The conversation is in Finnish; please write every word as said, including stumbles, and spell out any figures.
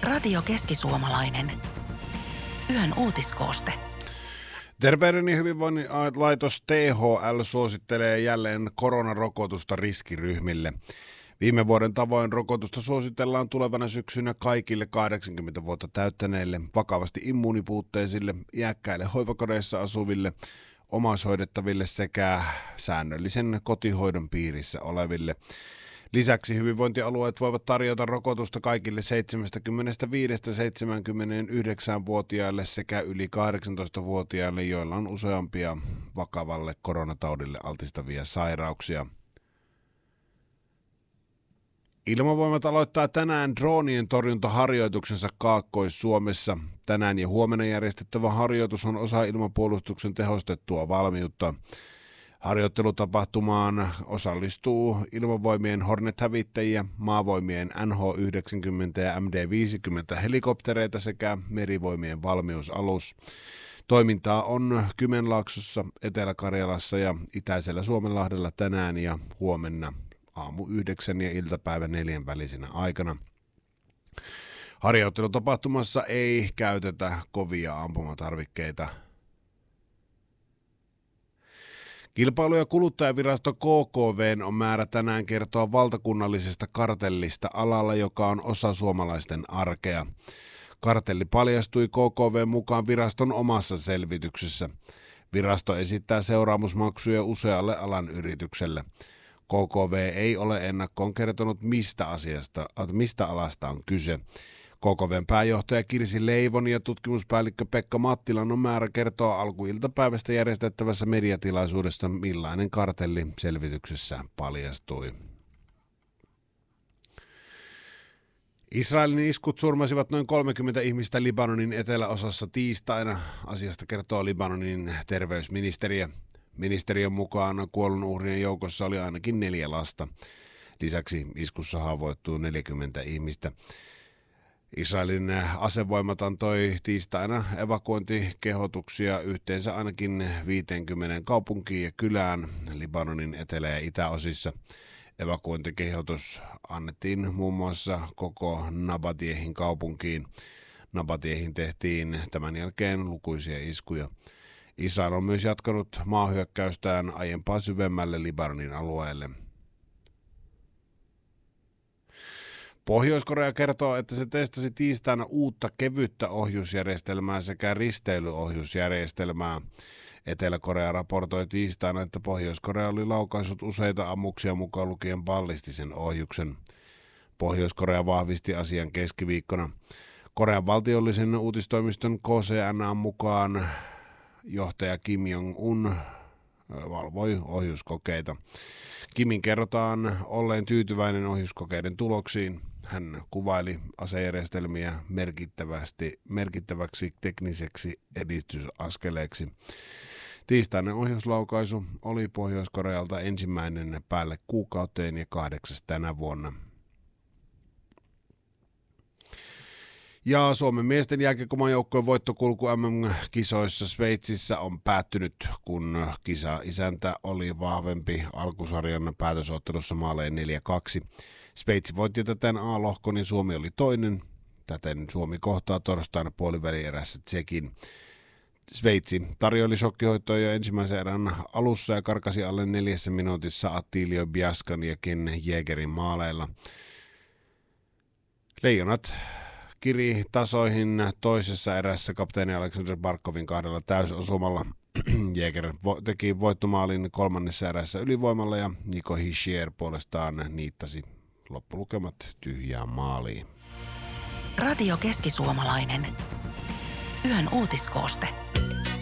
Radio Keski-Suomalainen. Yön uutiskooste. Terveyden ja hyvinvoinnin laitos T H L suosittelee jälleen koronarokotusta riskiryhmille. Viime vuoden tavoin rokotusta suositellaan tulevana syksynä kaikille kahdeksankymmentä vuotta täyttäneille, vakavasti immuunipuutteisille, iäkkäille hoivakodeissa asuville, omaishoidettaville sekä säännöllisen kotihoidon piirissä oleville. Lisäksi hyvinvointialueet voivat tarjota rokotusta kaikille seitsemänkymmentäviisi–seitsemänkymmentäyhdeksän-vuotiaille sekä yli kahdeksantoista-vuotiaille, joilla on useampia vakavalle koronataudille altistavia sairauksia. Ilmavoimat aloittaa tänään droonien torjuntaharjoituksensa Kaakkois-Suomessa. Tänään ja huomenna järjestettävä harjoitus on osa ilmapuolustuksen tehostettua valmiutta. Harjoittelutapahtumaan osallistuu ilmavoimien Hornet-hävittäjiä, maavoimien N H yhdeksänkymmentä ja M D viisikymmentä helikoptereita sekä merivoimien valmiusalus. Toimintaa on Kymenlaaksossa, Etelä-Karjalassa ja Itäisellä Suomenlahdella tänään ja huomenna aamu yhdeksän ja iltapäivä neljän välisenä aikana. Harjoittelutapahtumassa ei käytetä kovia ampumatarvikkeita. Kilpailu- ja kuluttajavirasto K K V on määrä tänään kertoa valtakunnallisesta kartellista alalla, joka on osa suomalaisten arkea. Kartelli paljastui K K V mukaan viraston omassa selvityksessä. Virasto esittää seuraamusmaksuja usealle alan yritykselle. K K V ei ole ennakkoon kertonut, mistä asiasta, mistä alasta on kyse. K K V:n pääjohtaja Kirsi Leivon ja tutkimuspäällikkö Pekka Mattilan on määrä kertoa alkuiltapäivästä järjestettävässä mediatilaisuudessa, millainen kartelli selvityksessä paljastui. Israelin iskut surmasivat noin kolmekymmentä ihmistä Libanonin eteläosassa tiistaina. Asiasta kertoo Libanonin terveysministeriö. Ministeriön mukaan kuolonuhrien joukossa oli ainakin neljä lasta. Lisäksi iskussa haavoittui neljäkymmentä ihmistä. Israelin asevoimat antoi tiistaina evakuointikehotuksia yhteensä ainakin viiteenkymmeneen kaupunkiin ja kylään Libanonin etelä- ja itäosissa. Evakuointikehotus annettiin muun muassa koko Nabatiehin kaupunkiin. Nabatiehin tehtiin tämän jälkeen lukuisia iskuja. Israel on myös jatkanut maahyökkäystään aiempaa syvemmälle Libanonin alueelle. Pohjois-Korea kertoo, että se testasi tiistaina uutta kevyttä ohjusjärjestelmää sekä risteilyohjusjärjestelmää. Etelä-Korea raportoi tiistaina, että Pohjois-Korea oli laukaissut useita ammuksia mukaan lukien ballistisen ohjuksen. Pohjois-Korea vahvisti asian keskiviikkona. Korean valtiollisen uutistoimiston K C N A mukaan johtaja Kim Jong-un valvoi ohjuskokeita. Kimin kerrotaan olleen tyytyväinen ohjuskokeiden tuloksiin. Hän kuvaili asejärjestelmiä merkittävästi, merkittäväksi tekniseksi edistysaskeleeksi. Tiistainen ohjuslaukaisu oli Pohjois-Korealta ensimmäinen päälle kuukauteen ja kahdeksas tänä vuonna. Ja Suomen miesten jääkiekkomaajoukkueen voittokulku M M-kisoissa Sveitsissä on päättynyt, kun kisa-isäntä oli vahvempi alkusarjan päätösottelussa maaleen neljä kaksi. Sveitsi voitti täten A-lohkon, niin Suomi oli toinen. Täten Suomi kohtaa torstaina puolivälierässä Tsekin. Sveitsi tarjoili shokkihoitoa jo ensimmäisen erän alussa ja karkasi alle neljässä minuutissa Attilio Biaskan ja Ken Jägerin maaleilla. Leijonat kiri tasoihin toisessa erässä kapteeni Aleksander Barkovin kahdella täysosumalla. Jäger teki voittomaalin kolmannessa erässä ylivoimalla ja Nico Hischier puolestaan niittasi loppulukemat tyhjään maaliin. Radio Keski-Suomalainen. Yön uutiskooste.